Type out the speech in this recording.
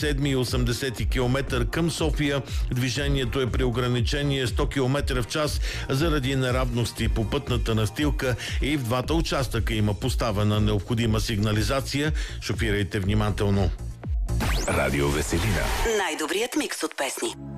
7 и 80 км към София. Движението е при ограничение 100 км в час заради неравности по пътната настилка и в двата участъка има поставена необходима сигнализация. Шофирайте внимателно. Радио Веселина. Най-добрият микс от песни.